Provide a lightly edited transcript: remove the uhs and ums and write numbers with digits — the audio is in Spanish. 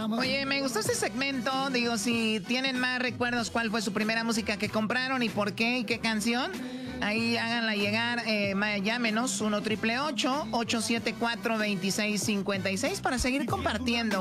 Oye, me gustó este segmento. Digo, si tienen más recuerdos, ¿cuál fue su primera música que compraron y por qué y qué canción? Ahí háganla llegar, llámenos 1-888-874-2656 para seguir compartiendo.